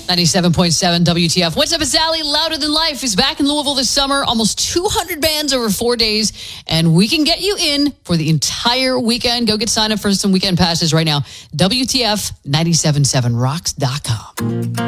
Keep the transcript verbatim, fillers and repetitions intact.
ninety-seven point seven W T F. What's up, it's Allie. Louder Than Life is back in Louisville this summer. Almost two hundred bands over four days. And we can get you in for the entire weekend. Go get signed up for some weekend passes right now. W T F nine seven seven rocks dot com.